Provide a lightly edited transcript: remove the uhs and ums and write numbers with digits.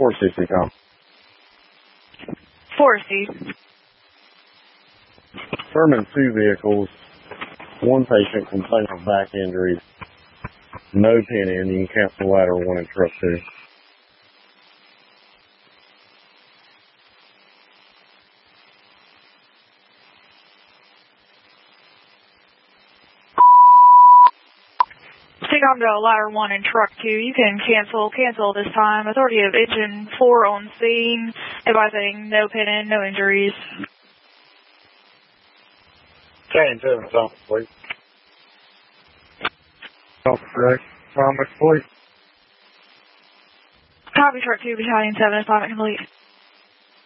460, Tom. 460. Determined 2 vehicles. 1 patient complaining of back injuries. No pin in. You can cancel ladder 1 and truck 2. Take on to ladder 1 and truck 2. You can cancel this time. Authority of engine 4 on scene. Advising no pin in, no injuries. 10-7, Thomas, please. Thomas, please. Copy truck 2, battalion 7, assignment complete.